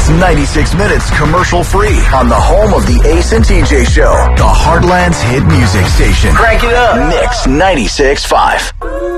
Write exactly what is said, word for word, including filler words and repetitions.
It's ninety-six minutes commercial-free on the home of the Ace and T J Show, the Heartland's hit music station. Crank it up. Mix ninety-six point five.